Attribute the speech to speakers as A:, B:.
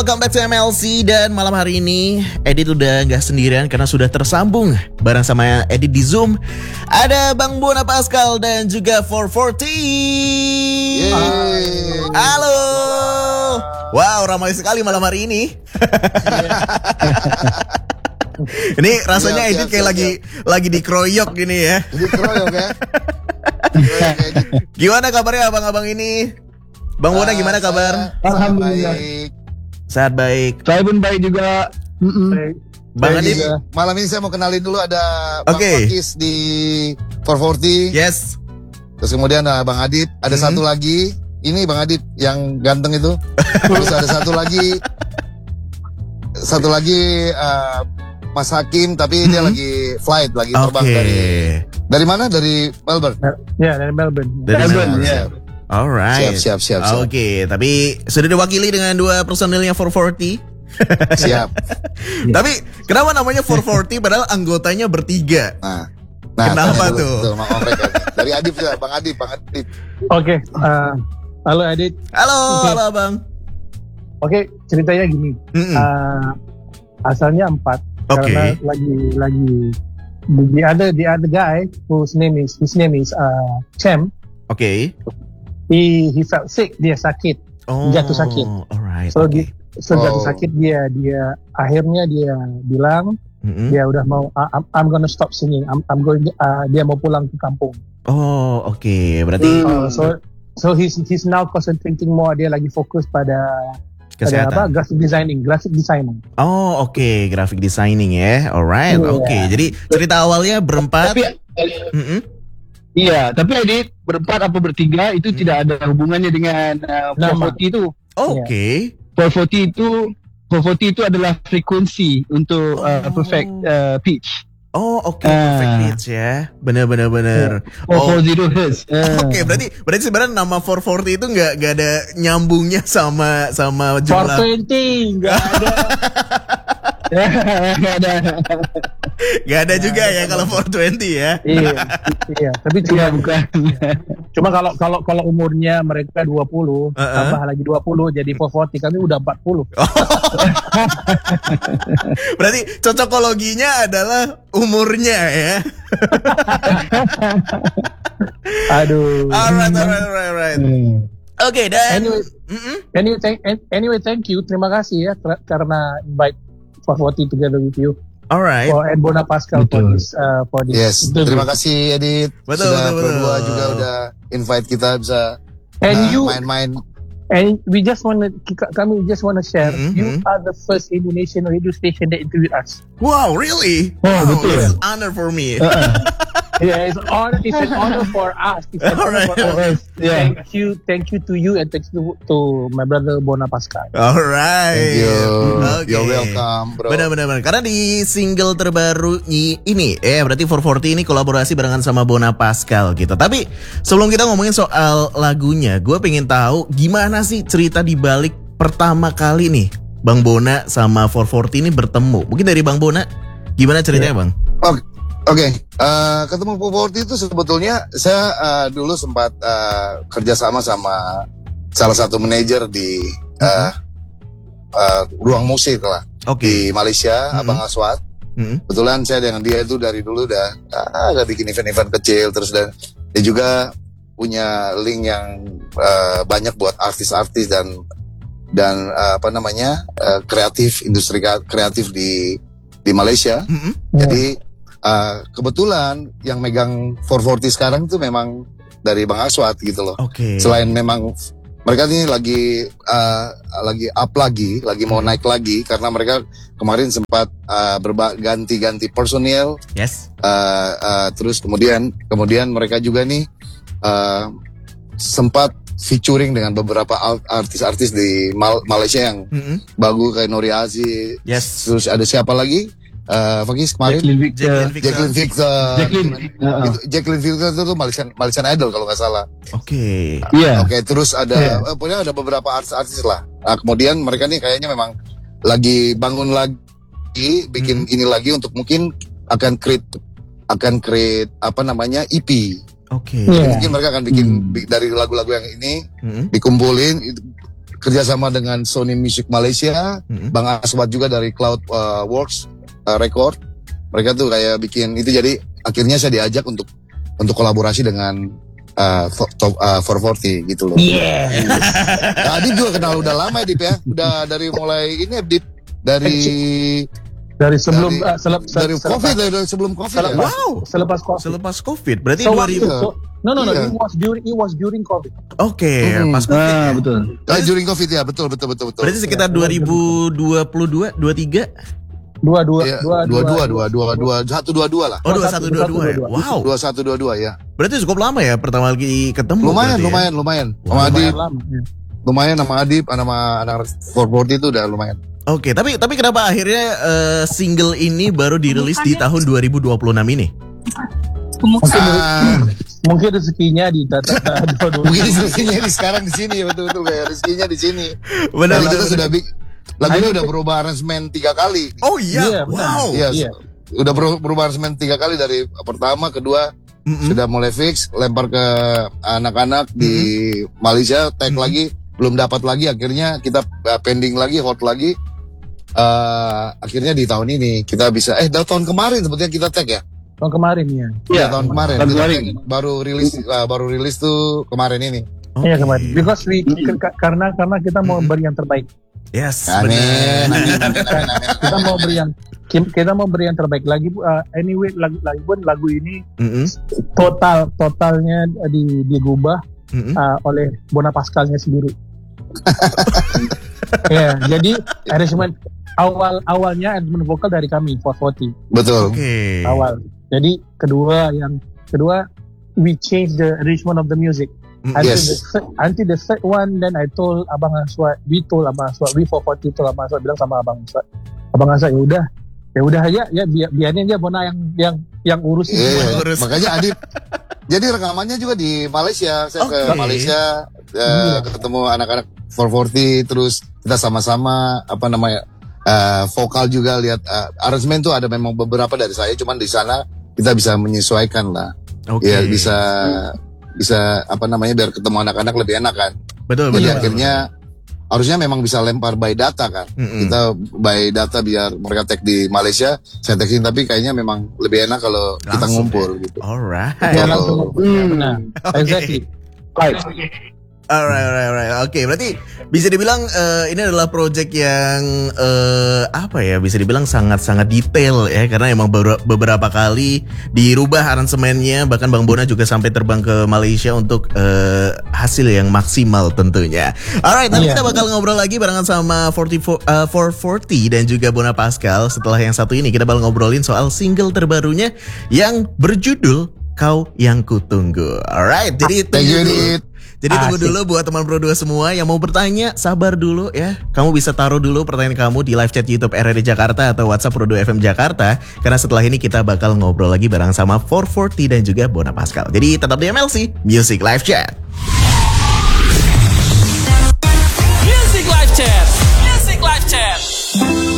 A: welcome back to MLC. Dan malam hari ini Edit udah gak sendirian karena sudah tersambung bareng sama Edit di Zoom. Ada Bang Bona Pascal dan juga 440. Halo. Wow, ramai sekali malam hari ini. Ini rasanya Edit kayak lagi dikeroyok gini ya.
B: Dikeroyok ya.
A: Gimana kabarnya abang-abang ini? Bang Bona gimana kabar?
C: Alhamdulillah.
B: Baik.
A: Sehat baik.
C: Saya pun baik juga.
A: Bang Adit.
B: Malam ini saya mau kenalin dulu ada Bang
A: Oke.
B: Pakis di 440.
A: Yes.
B: Terus kemudian ada Bang Adit. Ada satu lagi. Ini Bang Adit yang ganteng itu. Terus ada satu lagi. Mas Hakim, tapi dia lagi flight, lagi terbang dari mana? Dari Melbourne.
C: Ya, dari Melbourne.
A: Dari
C: Melbourne,
A: Melbourne.
C: ya.
A: Alright.
B: Siap.
A: Oke, tapi sudah diwakili dengan dua personilnya 440.
B: Siap.
A: Tapi kenapa namanya 440 padahal anggotanya bertiga?
B: Nah,
A: Kenapa
B: tanya dulu,
A: tuh?
B: Sama mereka. Dari Adit ya, Bang Adit.
C: Oke, halo Adit.
A: Halo Abang.
C: Oke, ceritanya gini. Asalnya 4
A: Oke.
C: karena lagi the other guy his name is Cem.
A: Oke.
C: He felt sick, dia sakit. Jatuh sakit.
A: Alright.
C: So
A: Okay.
C: jatuh sakit dia akhirnya dia bilang dia udah mau I'm gonna stop singing. I'm going dia mau pulang ke kampung.
A: Oh, oke. Berarti
C: So he's now concentrating more, dia lagi fokus pada
A: kesehatan.
C: graphic designing.
A: Oh, oke, graphic designing ya. Alright.
C: Iya.
A: Oke. Jadi cerita awalnya berempat.
C: Iya, tapi Adit berempat apa bertiga itu tidak ada hubungannya dengan 440 itu.
A: Oke.
C: 440 itu adalah frekuensi untuk perfect pitch.
A: Oh, oke. Perfect pitch ya. Bener.
C: 440 Hz.
A: Oke, berarti sebenarnya nama 440 itu nggak ada nyambungnya sama jumlah.
C: 420 nggak ada.
A: Gak ada juga ya kalau 420 ya.
C: Iya, tapi bukan. Cuma kalau umurnya mereka 20, tambah lagi 20 jadi 440, kami udah 40.
A: Berarti cocokologinya adalah umurnya ya.
C: Aduh.
A: Alright. Oke, dan
C: Anyway, thank you. Terima kasih ya karena invite 440 together with you.
A: alright.
C: And Bona Pascal for this.
B: Yes, terima kasih Edit.
A: Betul.
B: Berdua juga udah invite kita bisa main-main.
C: And we just want to share. You are the first Indonesian radio station that interviewed us.
A: Wow, really?
C: Betul.
A: It's an honor for me.
C: Yeah, it's an honor for us. It's an honor for us. Yeah. Thank you to you and thanks to my brother Bona Pascal.
A: Alright.
B: Thank you.
A: Okay.
B: You're welcome, bro.
A: Benar. Karena di single terbaru ini, berarti 440 ini kolaborasi barengan sama Bona Pascal gitu. Tapi sebelum kita ngomongin soal lagunya, gue pengen tahu gimana sih cerita di balik pertama kali nih Bang Bona sama 440 ini bertemu. Mungkin dari Bang Bona, gimana ceritanya Bang?
B: Oke. Ketemu 440 itu sebetulnya saya dulu sempat kerjasama sama salah satu manajer di ruang musik lah di Malaysia, Abang Aswad. Kebetulan saya dengan dia itu dari dulu udah bikin event-event kecil, terus dan dia juga punya link yang banyak buat artis-artis dan industri kreatif di Malaysia. Jadi kebetulan yang megang 440 sekarang itu memang dari Bang Aswad gitu loh. Selain memang mereka ini lagi up lagi mau naik lagi karena mereka kemarin sempat ganti personil.
A: Yes.
B: Terus kemudian mereka juga nih sempat featuring dengan beberapa artis-artis di Malaysia yang bagus kayak Nori Aziz.
A: Yes.
B: Terus ada siapa lagi? Fakis kemarin Jacqueline Victor. Jacqueline Victor itu Malaysian Idol kalau nggak salah.
A: Oke.
B: Terus ada pokoknya ada beberapa artis lah. Nah, kemudian mereka nih kayaknya memang lagi bangun lagi, bikin ini lagi untuk mungkin akan create EP.
A: Oke.
B: Jadi mungkin mereka akan bikin dari lagu-lagu yang ini dikumpulin. kerjasama dengan Sony Music Malaysia, Bang Aswad juga dari Cloud Works Record. Mereka tuh kayak bikin itu, jadi akhirnya saya diajak untuk kolaborasi dengan 440 gitu loh.
C: Yeah.
B: Nah, Adib juga kenal udah lama ya Dip ya. Udah dari mulai ini Dip dari sebelum COVID, dari sebelum COVID.
A: Wow. Selepas COVID. Berarti 2000.
C: No. It was during COVID.
A: Oke, pas COVID.
C: Ya. Betul.
B: During COVID ya, betul.
A: Berarti sekitar 2022, 23.
B: 22 lah.
A: Oh, 2122 ya. Wow.
B: 2122 ya.
A: Berarti cukup lama ya pertama kali ketemu.
B: Lumayan. Sama Adib. Lumayan sama Adib, sama anak 440 itu udah lumayan.
A: Oke, tapi kenapa akhirnya single ini baru dirilis di tahun 2026 ini?
C: Mungkin rezekinya di data.
B: Mungkin rezekinya sekarang di sini, betul kayak rezekinya di sini.
A: Benar.
B: Lagunya udah berubah aransemen 3 kali.
A: Oh iya, wow.
B: Iya. Udah berubah aransemen 3 kali, dari pertama, kedua sudah mulai fix, lempar ke anak-anak di Malaysia, tag lagi, belum dapat lagi, akhirnya kita pending lagi, hold lagi. Akhirnya di tahun ini kita bisa tahun kemarin sebetulnya kita tag ya.
C: Tahun kemarin ya.
B: Iya, tahun kemarin. Baru rilis tuh kemarin ini.
C: Iya, kemarin. Because karena kita mau beri yang terbaik.
A: Yes,
B: amin.
C: Kita mau beri yang terbaik lagi. Anyway, lagu ini totalnya digubah oleh Bona Pascalnya sendiri. Ya, jadi arrangement awalnya arrangement vokal dari kami 440.
B: Betul.
A: Okay.
C: Awal. Jadi kedua we change the arrangement of the music. Until the third one, then we told Abang Aswad, we 440 told Abang Aswad, bilang sama Abang Aswad, ya udah aja, ya biarin aja Bona yang urusin.
B: Urus. Makanya Adib. Jadi rekamannya juga di Malaysia. Saya ke Malaysia, ketemu anak-anak 440, terus kita sama-sama vokal juga, lihat aransemen tuh ada memang beberapa dari saya, cuman di sana kita bisa menyesuaikan lah. Ya bisa biar ketemu anak-anak lebih enak kan.
A: Betul.
B: Jadi akhirnya harusnya memang bisa lempar by data kan. Kita by data biar mereka tag di Malaysia, saya tagin, tapi kayaknya memang lebih enak kalau kita ngumpul gitu.
A: Alright.
C: Nah, exactly.
A: Alright. Oke, berarti bisa dibilang ini adalah project yang bisa dibilang sangat-sangat detail ya, karena emang beberapa kali dirubah aransemennya, bahkan Bang Bona juga sampai terbang ke Malaysia untuk hasil yang maksimal tentunya. Alright, nanti kita bakal ngobrol lagi barengan sama 440 dan juga Bona Pascal. Setelah yang satu ini kita bakal ngobrolin soal single terbarunya yang berjudul Kau Yang Kutunggu. Alright, jadi tunggu dulu buat teman Pro 2 semua yang mau bertanya, sabar dulu ya. Kamu bisa taruh dulu pertanyaan kamu di live chat YouTube RRI Jakarta atau WhatsApp Pro 2 FM Jakarta, karena setelah ini kita bakal ngobrol lagi bareng sama 440 dan juga Bona Pascal. Jadi tetap di MLC Music Live Chat.